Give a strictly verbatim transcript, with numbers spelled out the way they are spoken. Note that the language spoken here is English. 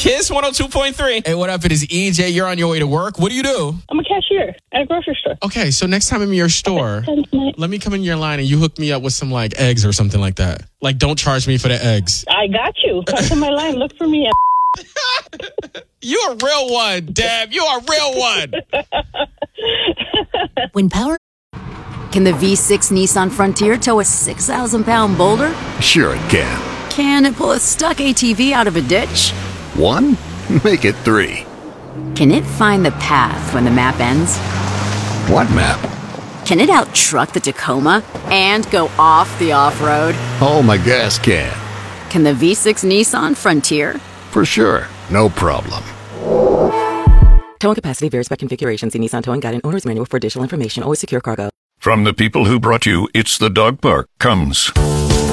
Kiss one oh two point three. Hey, what up? It is E J. You're on your way to work. What do you do? I'm a cashier at a grocery store. Okay, so next time I'm in your store, Okay, let me come in your line and you hook me up with some like eggs or something like that. Like, don't charge me for the eggs. I got you. Come to my line. Look for me. You a real one, Deb. You a real one. When power... Can the V six Nissan Frontier tow a six thousand pound boulder? Sure it can. Can it pull a stuck A T V out of a ditch? One? Make it three. Can it find the path when the map ends? What map? Can it out-truck the Tacoma and go off the off-road? Oh, my gas can. Can the V six Nissan Frontier? For sure. No problem. Towing capacity varies by configuration. See Nissan Towing Guide and Owner's Manual for additional information. Always secure cargo. From the people who brought you It's the Dog Park comes...